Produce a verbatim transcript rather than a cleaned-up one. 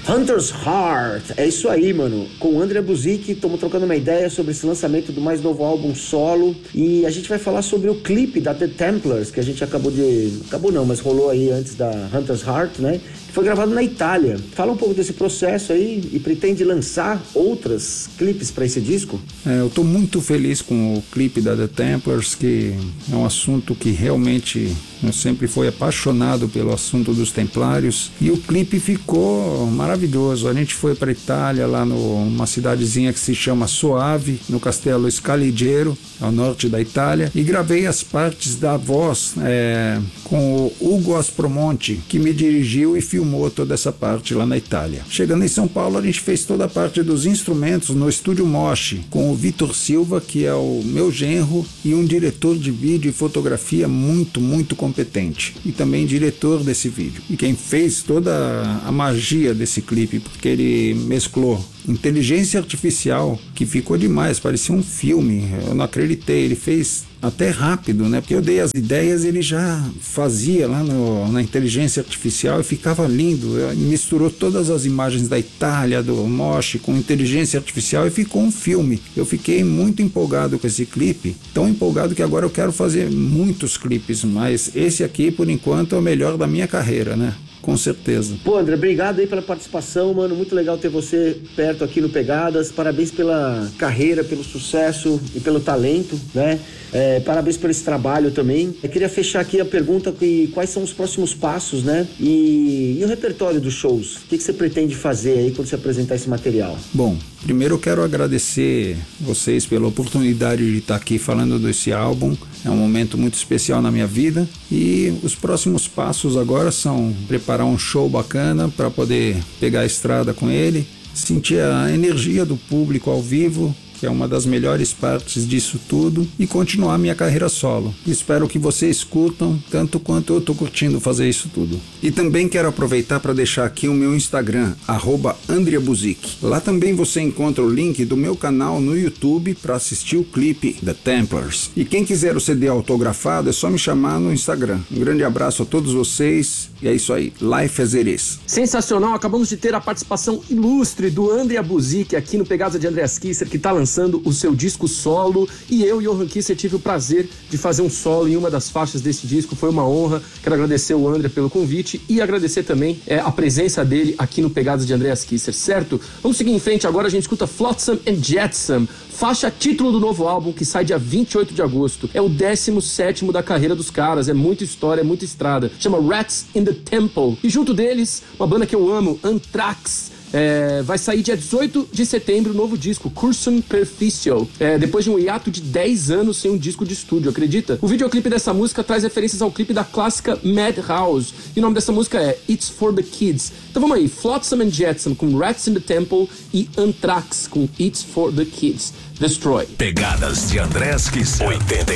Hunter's Heart, é isso aí, mano. Com o André Buzik, estamos trocando uma ideia sobre esse lançamento do mais novo álbum solo. E a gente vai falar sobre o clipe da The Templars, que a gente acabou de... Acabou não, mas rolou aí antes da Hunter's Heart, né? Que foi gravado na Itália. Fala um pouco desse processo aí e pretende lançar outros clipes para esse disco? É, eu tô muito feliz com o clipe da The Templars, que é um assunto que realmente... Eu sempre fui apaixonado pelo assunto dos Templários e o clipe ficou maravilhoso. A gente foi para Itália, lá numa cidadezinha que se chama Soave, no Castelo Scaligeiro, ao norte da Itália, e gravei as partes da voz é, com o Ugo Aspromonte, que me dirigiu e filmou toda essa parte lá na Itália. Chegando em São Paulo, a gente fez toda a parte dos instrumentos no Estúdio Moshi, com o Vitor Silva, que é o meu genro, e um diretor de vídeo e fotografia muito, muito competente, e também diretor desse vídeo. E quem fez toda a magia desse clipe, porque ele mesclou inteligência artificial, que ficou demais, parecia um filme, eu não acreditei, ele fez até rápido, né? Porque eu dei as ideias e ele já fazia lá no, na inteligência artificial e ficava lindo. Ele misturou todas as imagens da Itália, do Moshi, com inteligência artificial e ficou um filme. Eu fiquei muito empolgado com esse clipe, tão empolgado que agora eu quero fazer muitos clipes, mas esse aqui, por enquanto, é o melhor da minha carreira, né? Com certeza. Pô, André, obrigado aí pela participação, mano. Muito legal ter você perto aqui no Pegadas. Parabéns pela carreira, pelo sucesso e pelo talento, né? É, parabéns por esse trabalho também. Eu queria fechar aqui a pergunta que quais são os próximos passos, né? E, e o repertório dos shows? O que, que você pretende fazer aí quando você apresentar esse material? Bom, primeiro eu quero agradecer vocês pela oportunidade de estar aqui falando desse álbum. É um momento muito especial na minha vida. E os próximos passos agora são preparar um show bacana para poder pegar a estrada com ele, sentir a energia do público ao vivo, que é uma das melhores partes disso tudo, e continuar minha carreira solo. Espero que vocês curtam tanto quanto eu tô curtindo fazer isso tudo. E também quero aproveitar para deixar aqui o meu Instagram, arroba Andrea Buzik. Lá também você encontra o link do meu canal no YouTube para assistir o clipe The Templars. E quem quiser o C D autografado é só me chamar no Instagram. Um grande abraço a todos vocês e é isso aí, Life as It Is. Sensacional, acabamos de ter a participação ilustre do Andrea Buzik aqui no Pegada de Andreas Kisser, que tá lançando lançando o seu disco solo, e eu, Johan Kisser, tive o prazer de fazer um solo em uma das faixas desse disco. Foi uma honra. Quero agradecer o André pelo convite e agradecer também é, a presença dele aqui no Pegadas de Andreas Kisser, certo? Vamos seguir em frente. Agora a gente escuta Flotsam and Jetsam, faixa título do novo álbum, que sai dia vinte e oito de agosto. É o décimo sétimo da carreira dos caras, é muita história, é muita estrada. Chama Rats in the Temple. E junto deles, uma banda que eu amo, Anthrax. É, vai sair dia dezoito de setembro o novo disco, Cursum Perficio, é, depois de um hiato de dez anos sem um disco de estúdio, acredita? O videoclipe dessa música traz referências ao clipe da clássica Madhouse, e o nome dessa música é It's for the Kids. Então vamos aí, Flotsam and Jetsam com Rats in the Temple e Anthrax com It's for the Kids. Destroy. Pegadas de Andreas Kisser. oitenta